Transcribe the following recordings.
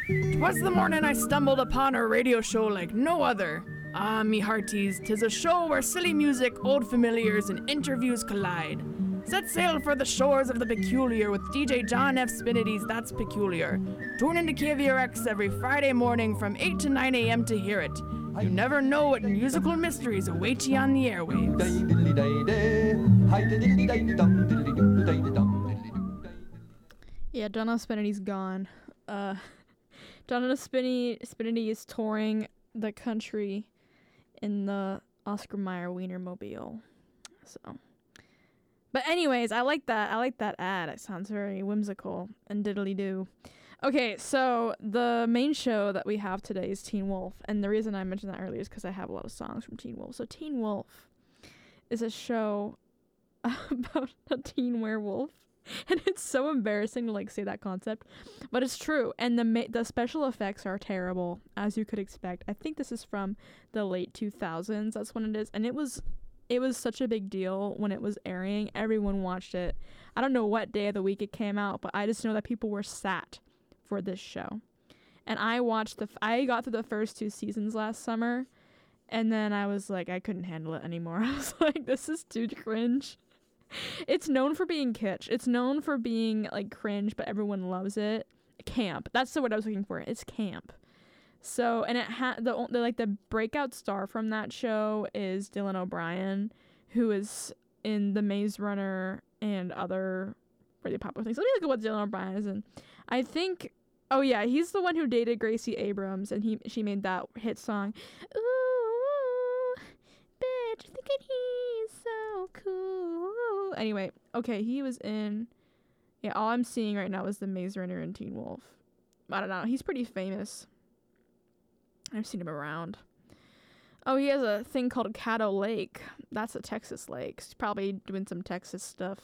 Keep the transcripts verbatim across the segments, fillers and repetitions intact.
'Twas the morning I stumbled upon a radio show like no other. Ah, me hearties, 'tis a show where silly music, old familiars, and interviews collide. Set sail for the shores of the peculiar with D J John F. Spinity's That's Peculiar. Tune into K V R X every Friday morning from eight to nine a.m. to hear it. You never know what musical mysteries await you on the airwaves. Yeah, John F. Spinity's gone. Uh, John F. Spinity, Spinity is touring the country in the Oscar Mayer Wienermobile. So, but anyways, I like that. I like that ad. It sounds very whimsical and diddly-do. Okay, so the main show that we have today is Teen Wolf, and the reason I mentioned that earlier is because I have a lot of songs from Teen Wolf. So Teen Wolf is a show about a teen werewolf, and it's so embarrassing to like say that concept, but it's true. And the ma- the special effects are terrible, as you could expect. I think this is from the late two thousands. That's when it is, and it was it was such a big deal when it was airing. Everyone watched it. I don't know what day of the week it came out, but I just know that people were sat for this show. And I watched the f- I got through the first two seasons last summer, and then I was like, I couldn't handle it anymore. I was like, this is too cringe. It's known for being kitsch. It's known for being like cringe, but everyone loves it. Camp. That's the word I was looking for. It's camp. So, and it had the, the like the breakout star from that show is Dylan O'Brien, who is in The Maze Runner and other really popular things. Let me look at what Dylan O'Brien is in. I think, oh yeah, he's the one who dated Gracie Abrams, and he she made that hit song, ooh, bitch, thinking he's so cool. Anyway, okay, he was in, yeah, all I'm seeing right now is The Maze Runner and Teen Wolf. I don't know, he's pretty famous. I've seen him around. Oh, he has a thing called Caddo Lake. That's a Texas lake. He's probably doing some Texas stuff.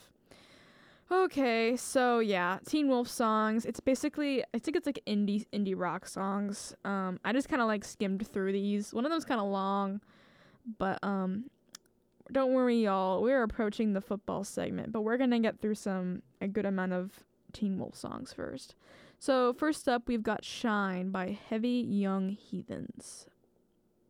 Okay, so yeah, Teen Wolf songs. It's basically, I think it's like indie indie rock songs. Um, I just kind of like skimmed through these. One of them's kind of long, but um, don't worry, y'all. We're approaching the football segment, but we're gonna get through some a good amount of Teen Wolf songs first. So first up, we've got "Shine" by Heavy Young Heathens.